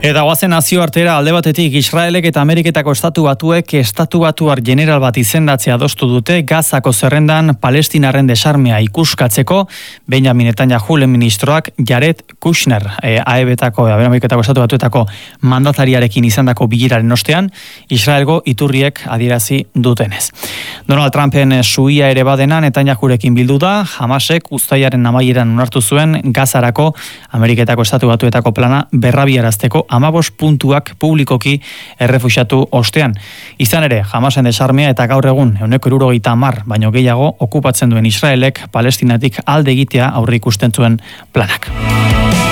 Eta goazen nazioartera alde batetik Israelek eta Ameriketako estatu batuar general bat izendatzea adostu dute Gazako zerrendan Palestinarren desarmea ikuskatzeko. Benjamin Netanyahu ministroak Jared Kushner, Ameriketako estatu batuetako mandatariarekin izandako bileraren ostean, Israelgo iturriek adierazi dutenez. Donald Trumpen suia ere badena Netanyahurekin bildu da, Hamasek uztailaren amaieran onartu zuen Gazarako Ameriketako estatu batuetako plana berrabiarazteko 15 puntuak publikoki errefuxiatu ostean. Izan ere, Hamasen desarmea eta gaur egun 170 baino gehiago okupatzen duen Israelek Palestinatik alde egitea aurreikusten zuen planak.